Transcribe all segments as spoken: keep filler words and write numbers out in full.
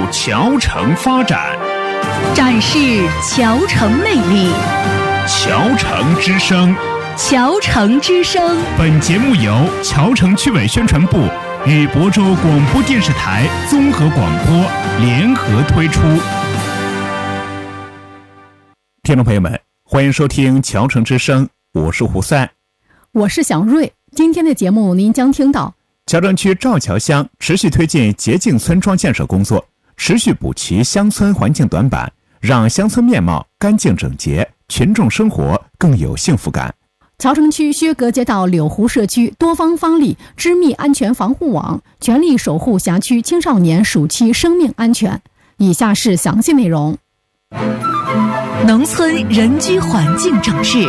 桥城发展， 展示桥城魅力。 桥城之声， 桥城之声。 本节目由桥城区委宣传部与亳州广播电视台综合广播联合推出。听众朋友们，欢迎收听桥城之声，我是胡赛， 我是小瑞。今天的节目您将听到： 桥城区赵桥乡持续推进洁净村庄建设工作，持续补齐乡村环境短板，让乡村面貌干净整洁，群众生活更有幸福感。 桥城区薛格街道柳湖社区多方发力织密安全防护网，全力守护辖区青少年暑期生命安全。以下是详细内容。 农村人居环境整治。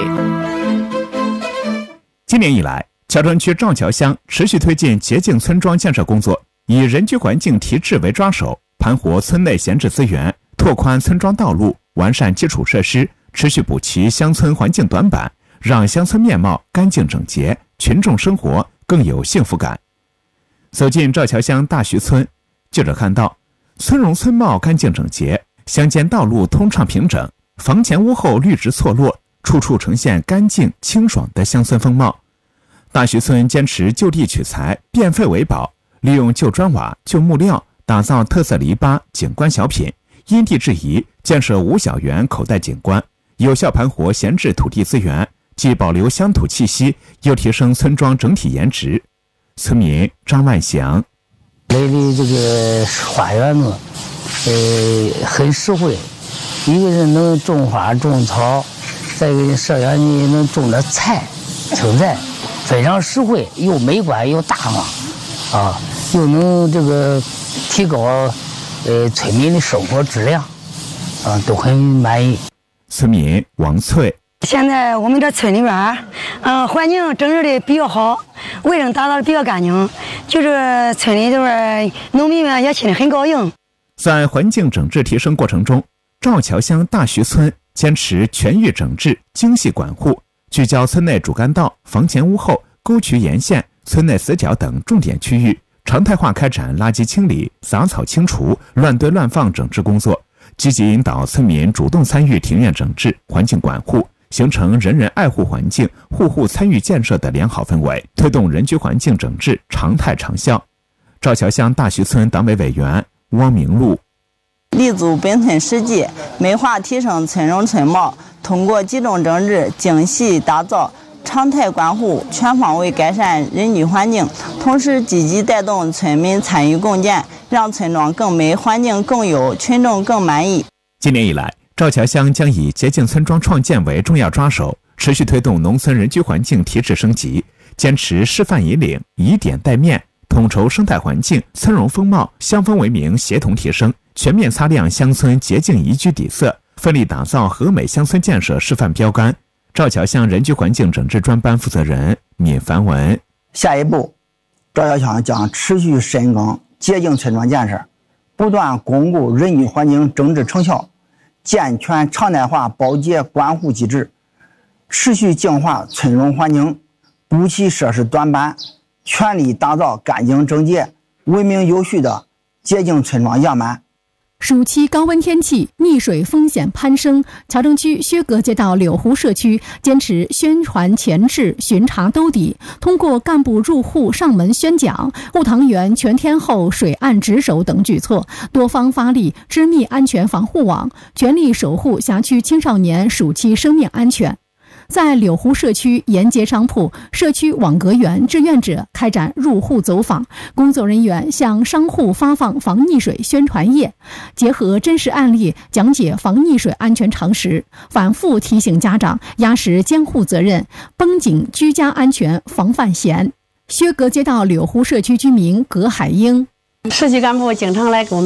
今年以来，桥城区赵桥乡持续推进洁净村庄建设工作，以人居环境提质为抓手，盘活村内闲置资源，拓宽村庄道路，完善基础设施，持续补齐乡村环境短板，让乡村面貌干净整洁，群众生活更有幸福感。走进赵桥乡大徐村，记者看到村容村貌干净整洁，乡间道路通畅平整，房前屋后绿植错落，处处呈现干净清爽的乡村风貌。大徐村坚持就地取材，变废为宝，利用旧砖瓦、旧木料打造特色篱笆景观小品，因地制宜建设五小园口袋景观，有效盘活闲置土地资源，既保留乡土气息，又提升村庄整体颜值。村民张万祥： 来的这个花园子，呃，很实惠。一个人能种花种草，再一个人社园里能种点菜、青菜，非常实惠，又美观又大方，啊，又能这个提高呃村民的生活质量，啊，都很满意。 村民王翠： 现在我们这村里边，嗯、呃，环境整治的比较好，卫生打扫的比较干净，就是村里这边农民们也心里很高兴。 在环境整治提升过程中，赵桥乡大徐村坚持全域整治、精细管护，聚焦村内主干道、房前屋后、沟渠沿线、村内死角等重点区域，常态化开展垃圾清理、杂草清除、乱堆乱放整治工作，积极引导村民主动参与庭院整治、环境管护，形成人人爱护环境、户户参与建设的良好氛围，推动人居环境整治常态长效。赵桥乡大徐村党委委员汪明禄： 立足本村实际，美化提升村容村貌，通过集中整治、精细打造、常态管护，全方位改善人居环境，同时积极带动村民参与共建，让村庄更美，环境更优，群众更满意。 今年以来，赵桥乡将以洁净村庄创建为重要抓手，持续推动农村人居环境提质升级，坚持示范引领、以点带面，统筹生态环境、村容风貌、乡风为名协同提升，全面擦亮乡村洁净宜居底色，奋力打造和美乡村建设示范标杆。赵桥乡人居环境整治专班负责人闵凡文： 下一步，赵桥乡将持续深耕洁净村庄建设，不断巩固人居环境整治成效，健全常态化保洁管护机制，持续净化村容环境，补齐设施短板，全力打造干净整洁、文明有序的洁净村庄样板。 暑期高温天气，溺水风险攀升，桥城区薛格街道柳湖社区坚持宣传前置、巡查兜底，通过干部入户上门宣讲、护塘园全天候水岸值守等举措，多方发力织密安全防护网，全力守护辖区青少年暑期生命安全。在柳湖社区沿街商铺、社区网格园志愿者开展入户走访，工作人员向商户发放防溺水宣传页，结合真实案例讲解防溺水安全常识，反复提醒家长压实监护责任，绷紧居家安全防范弦。薛格街道柳湖社区居民葛海英： 社区干部经常来给我们